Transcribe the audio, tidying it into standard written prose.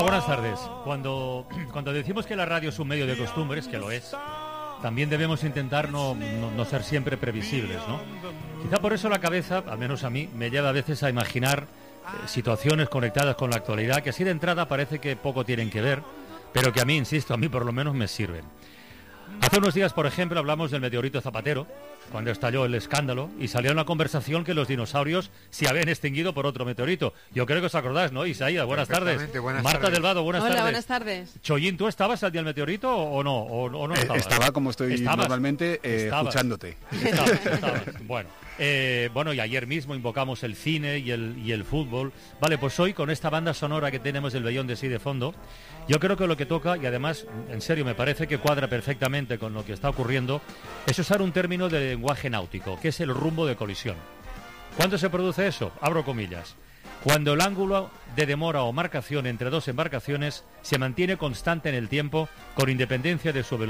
buenas tardes. Cuando decimos que la radio es un medio de costumbres, que lo es, también debemos intentar no ser siempre previsibles, ¿no? Quizá por eso la cabeza, al menos a mí, me lleva a veces a imaginar situaciones conectadas con la actualidad que así de entrada parece que poco tienen que ver, pero que a mí, insisto, a mí por lo menos me sirven. Hace unos días, por ejemplo, hablamos del meteorito Zapatero, cuando estalló el escándalo, y salió en la conversación que los dinosaurios se habían extinguido por otro meteorito. Yo creo que os acordáis, ¿no, Isaías? Buenas tardes. Buenas Marta tardes. del Vado, buenas tardes. Hola, buenas tardes. Chollín, ¿tú estabas al día del meteorito o no? ¿O no estabas? Estaba como estoy normalmente escuchándote. Estabas. Bueno, y ayer mismo invocamos el cine y el fútbol. Vale, pues hoy con esta banda sonora que tenemos del Beyond de Sí de fondo, yo creo que lo que toca, y además, en serio, me parece que cuadra perfectamente con lo que está ocurriendo, es usar un término de lenguaje náutico, que es el rumbo de colisión. ¿Cuándo se produce eso? Abro comillas. Cuando el ángulo de demora o marcación entre dos embarcaciones se mantiene constante en el tiempo con independencia de su velocidad.